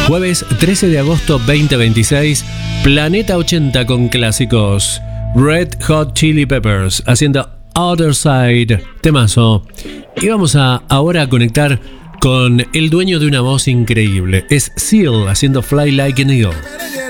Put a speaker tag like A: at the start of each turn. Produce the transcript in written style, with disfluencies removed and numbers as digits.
A: Jueves 13 de agosto 2026, Planeta 80 con clásicos. Red Hot Chili Peppers haciendo Other Side, temazo. Y vamos ahora a conectar con el dueño de una voz increíble. Es Seal haciendo Fly Like an Eagle.